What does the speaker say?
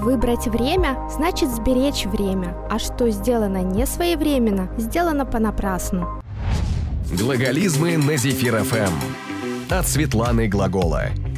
Выбрать время значит сберечь время, а что сделано не своевременно, сделано понапрасну. Глаголизмы на Зефир ФМ. От Светланы Глагола.